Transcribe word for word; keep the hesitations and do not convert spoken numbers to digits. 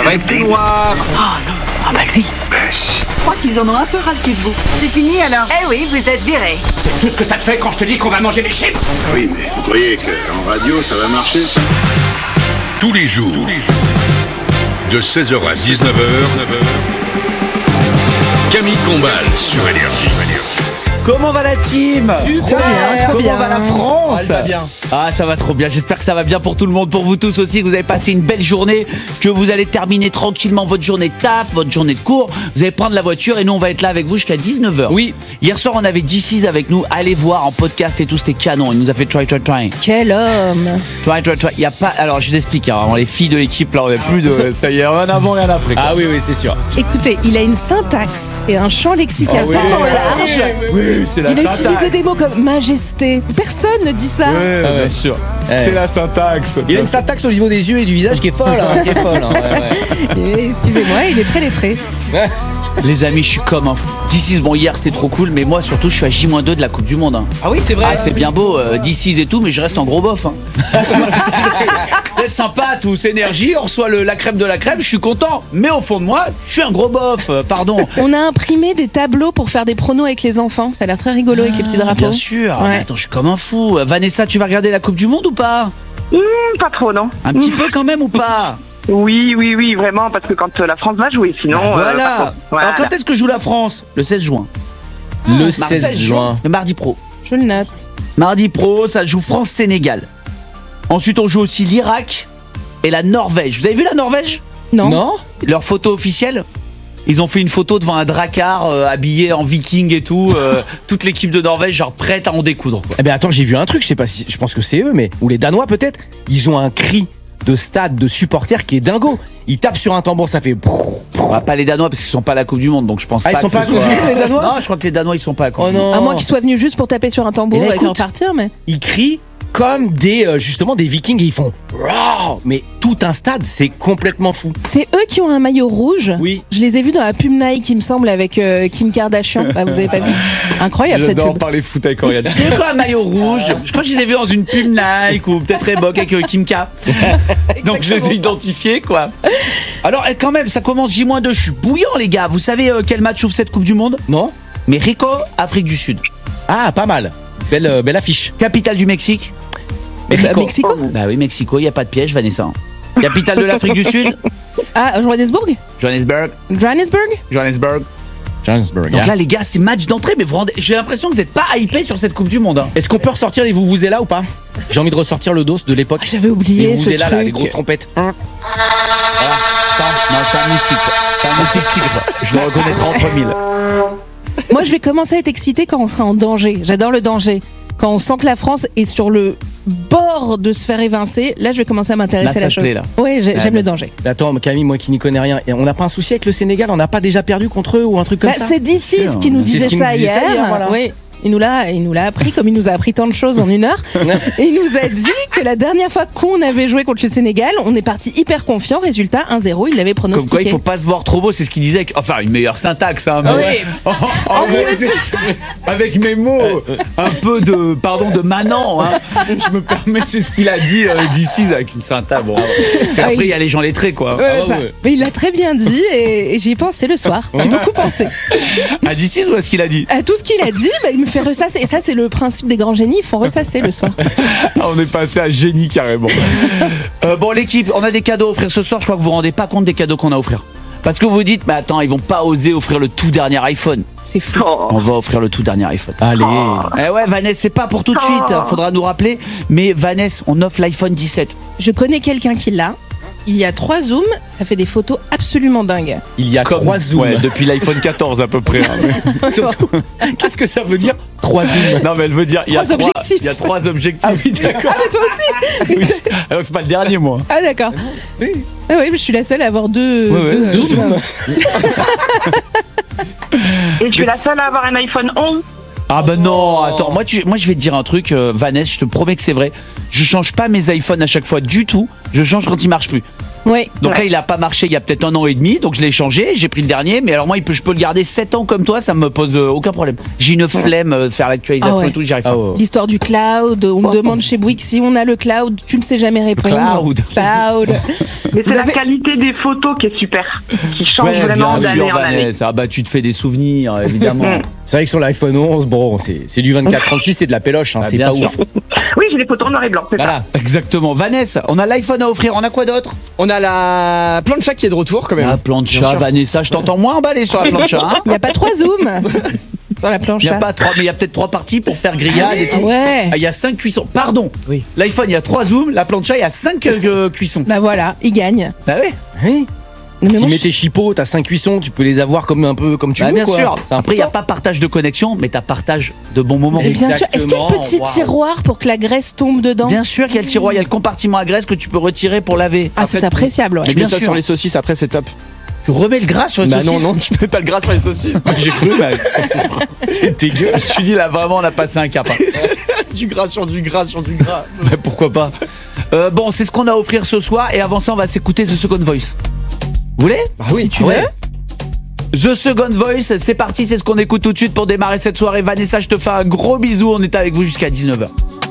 va être tout noir. Oh non, ah bah lui. Je crois qu'ils en ont un peu ras le cul de vous. C'est fini alors? Eh oui, vous êtes viré. C'est tout ce que ça te fait quand je te dis qu'on va manger des chips. Oui, mais vous croyez qu'en radio, ça va marcher? Tous les jours, tous les jours, de seize heures à dix-neuf heures, Camille Combal sur Énergie. Comment va la team? Super, trop bien, trop Comment bien. va la France? Ah, elle va bien. Ah, ça va trop bien. J'espère que ça va bien pour tout le monde, pour vous tous aussi, que vous avez passé une belle journée, que vous allez terminer tranquillement votre journée de taf, votre journée de cours. Vous allez prendre la voiture et nous, on va être là avec vous jusqu'à dix-neuf heures. Oui. Hier soir, on avait D six avec nous. Allez voir en podcast et tout, c'était canon. Il nous a fait try, try, try. Quel homme. Try, try, try. Il y a pas. Alors, je vous explique. Hein, les filles de l'équipe, là, on n'a plus de. Ça y est, rien avant, rien après. Quoi. Ah oui, oui, c'est sûr. Écoutez, il a une syntaxe et un champ lexical Ah oui, tellement oui, large. Oui, oui, c'est la Il a syntaxe. utilisé des mots comme majesté. Personne ne dit ça. Oui, Ah ouais. bien sûr. Ouais. C'est la syntaxe. Il a une syntaxe au niveau des yeux et du visage qui est folle, hein, qui est folle. Hein, ouais, ouais. Et, excusez-moi, il est très lettré. Les amis, je suis comme un fou. D six, bon, hier c'était trop cool, mais moi surtout, je suis à J moins deux de la Coupe du Monde. Hein. Ah oui, c'est vrai. Ah, c'est bien beau, euh, D six et tout, mais je reste en gros bof. Hein. Vous êtes sympa, tous, énergie, on reçoit le, la crème de la crème, je suis content. Mais au fond de moi, je suis un gros bof, euh, pardon. On a imprimé des tableaux pour faire des pronos avec les enfants. Ça a l'air très rigolo avec les petits drapeaux. Bien sûr. Ouais. Mais attends, je suis comme un fou. Euh, Vanessa, tu vas regarder la Coupe du Monde ou pas? Mmh, pas trop, non. Un petit peu quand même ou pas? Oui, oui, oui, vraiment, parce que quand euh, la France va jouer, sinon... Bah, euh, voilà. pas trop. Voilà. Alors quand est-ce que joue la France? Le seize juin. Le Mardi seize juin. Le mardi pro. Je le note. Mardi pro, ça joue France-Sénégal. Ensuite, on joue aussi l'Irak et la Norvège. Vous avez vu la Norvège? Non. Non. Leur photo officielle? Ils ont fait une photo devant un drakkar euh, habillé en viking et tout. Euh, toute l'équipe de Norvège, genre prête à en découdre. Quoi. Eh ben attends, j'ai vu un truc, je sais pas si, je pense que c'est eux, mais ou les Danois peut-être. Ils ont un cri de stade de supporters qui est dingo. Ils tapent sur un tambour, ça fait. Bah, pas les Danois parce qu'ils sont pas à la Coupe du Monde, donc je pense Ah, pas. ils sont que pas à ce la Coupe soit- du Monde, les Danois? Non, je crois que les Danois ils sont pas à la Coupe Oh du Monde. non. À moins qu'ils soient venus juste pour taper sur un tambour Et là, et écoute. repartir, mais. Ils crient comme des euh, justement des Vikings et ils font. Roar mais tout un stade, c'est complètement fou. C'est eux qui ont un maillot rouge. Oui. Je les ai vus dans la pub Nike, il me semble, avec euh, Kim Kardashian. Bah, vous avez pas vu? Incroyable cette pub. parler foot avec Oriane. C'est quoi un maillot rouge? Je crois que je les ai vus dans une pub Nike ou peut-être Reebok avec euh, Kim K. Donc je les ai identifiés quoi. Alors eh, quand même, ça commence J moins deux, je suis bouillant les gars. Vous savez euh, quel match ouvre cette Coupe du Monde? Non? Mexico, Afrique du Sud. Ah, pas mal. Belle, euh, belle affiche. Capitale du Mexique? Mexico. Mexico. Bah oui, Mexico, il n'y a pas de piège, Vanessa. Capitale de l'Afrique du Sud? Ah, Johannesburg? Johannesburg. Johannesburg? Johannesburg. Johannesburg. Donc hein. là, les gars, c'est match d'entrée, mais vous rendez... j'ai l'impression que vous n'êtes pas hypés sur cette Coupe du Monde. Hein. Est-ce qu'on peut ressortir les vous vous là ou pas? J'ai envie de ressortir le dos de l'époque. Ah, j'avais oublié Les ce vous là, là, truc. les grosses trompettes. Voilà. Ça, non, c'est un moustique. C'est un moustique tigre. Je le reconnaîtrai entre mille. Moi, je vais commencer à être excitée quand on sera en danger. J'adore le danger. Quand on sent que la France est sur le bord de se faire évincer, là, je vais commencer à m'intéresser Là, à la ça te chose. plaît, là. Oui, j'ai- Ah, j'aime mais- le danger. Mais attends, Camille, moi qui n'y connais rien, et on n'a pas un souci avec le Sénégal? On n'a pas déjà perdu contre eux ou un truc comme Bah, ça? c'est D six Sûr. qui nous C'est ce disait qu'il nous ça disait hier. ça hier, voilà. Oui. Il nous l'a, il nous l'a appris comme il nous a appris tant de choses en une heure. Et il nous a dit que la dernière fois qu'on avait joué contre le Sénégal, on est parti hyper confiant. Résultat un zéro, il l'avait Comme pronostiqué. quoi, il faut pas se voir trop beau, c'est ce qu'il disait. avec- Enfin, une meilleure syntaxe, hein. Mais... Ah oui. Oh, oh, En mais mieux, c'est- Avec mes mots, un peu de, pardon, de manant, hein. Je me permets, c'est ce qu'il a dit euh, d'ici avec une syntaxe. Bon, après, il y a les gens lettrés, quoi. Ouais, Ah, ça. ouais. Mais il l'a très bien dit et, et j'y ai pensé le soir. J'ai beaucoup pensé. À d'ici ou à ce qu'il a dit? À tout ce qu'il a dit, bah, il me fait ressasser. Et ça, c'est le principe des grands génies, ils font ressasser le soir. Ah, on est passé à génie carrément. Euh, bon, l'équipe, on a des cadeaux à offrir ce soir. Je crois que vous vous rendez pas compte des cadeaux qu'on a à offrir. Parce que vous vous dites, mais attends, ils vont pas oser offrir le tout dernier iPhone. C'est fou. Oh. On va offrir le tout dernier iPhone. Allez. Eh ouais, Vanessa, c'est pas pour tout de suite. hein, Faudra nous rappeler. Mais Vanessa, on offre l'iPhone dix-sept. Je connais quelqu'un qui l'a. Il y a trois zooms, ça fait des photos absolument dingues. Il y a Comme- trois zooms. Ouais, depuis l'iPhone quatorze à peu près. hein. Surtout, qu'est-ce que ça veut dire? Trois zooms. Non, mais elle veut dire, il y a Trois trois, objectifs. il y a trois objectifs. Ah oui, d'accord. Ah, mais toi aussi. Oui. Alors, c'est pas le dernier, moi. Ah, d'accord. Oui. Ah oui, je suis la seule à avoir deux, Ouais, ouais, deux deux zooms. Et je suis la seule à avoir un iPhone onze. Ah bah non, attends, moi, tu, moi je vais te dire un truc, euh, Vanessa, je te promets que c'est vrai. Je change pas mes iPhones à chaque fois du tout, je change quand ils marchent plus. Oui. Donc Ouais. là, il a pas marché il y a peut-être un an et demi, donc je l'ai changé, j'ai pris le dernier, mais alors moi, il peut, je peux le garder sept ans comme toi, ça me pose euh, aucun problème. J'ai une flemme euh, de faire l'actualisation Ah ouais. et tout, j'y arrive Ah pas. ouais. L'histoire du cloud, on me demande chez Bouygues si on a le cloud, tu ne sais jamais répondre. Cloud. Cloud. Mais Vous c'est la avez- qualité des photos qui est super, qui change Ouais, vraiment bien d'année sûr, en année. Vanessa. Ah bah, tu te fais des souvenirs, évidemment. Mm. C'est vrai que sur l'iPhone onze, bon, c'est c'est du vingt-quatre trente-six, c'est de la péloche, hein, Ah, c'est bien pas sûr. ouf. Oui, j'ai des photos en noir et blanc, c'est ça. Voilà. Exactement. Vanessa, on a l'iPhone à offrir, on a quoi d'autre? On a la plancha qui est de retour quand même. La plancha, Bien sûr. Vanessa, je t'entends moins emballé sur la plancha. Hein. Il n'y a pas trois zooms sur la planche. Il n'y a pas trois, mais il y a peut-être trois parties pour faire grillade et Ah tout. ouais. Ah, il y a cinq cuissons. Pardon. Oui. L'iPhone, il y a trois zooms. La plancha, il y a cinq euh, cuissons. Bah voilà, il gagne. Bah oui. Oui. Non, mais Si moi, mets je- tes chipots, t'as cinq cuissons, tu peux les avoir comme un peu comme tu Bah, veux. bien quoi. sûr. C'est Après, il n'y a important. pas partage de connexion, mais t'as partage de bons moments. Mais bien sûr. Est-ce qu'il y a un petit Exactement, waouh. tiroir pour que la graisse tombe dedans? Bien sûr qu'il y a le tiroir, il y a le compartiment à graisse que tu peux retirer pour laver. Ah, c'est Après, appréciable, ouais. Tu bien mets ça sûr. sur les saucisses après, c'est top. Tu remets le gras sur les Bah saucisses. non, non, tu mets pas le gras sur les saucisses. J'ai cru, mais c'est dégueu. Je te dis là, vraiment, on a passé un cap. hein. Du gras sur du gras sur du gras. Bah, pourquoi pas. Euh, bon, c'est ce qu'on a à offrir ce soir. Et avant ça, on va s'écouter The Second Voice. Vous voulez? Bah oui, Si tu ouais. veux. The Second Voice, c'est parti, c'est ce qu'on écoute tout de suite pour démarrer cette soirée. Vanessa, je te fais un gros bisou, on est avec vous jusqu'à dix-neuf heures.